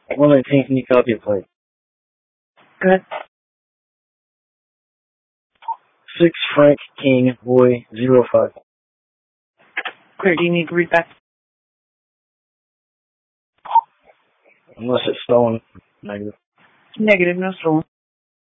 119, can you copy a plate? Go ahead. 6 Frank King, boy, 05. Clear, do you need to read back? Unless it's stolen. Negative. Negative, no stolen.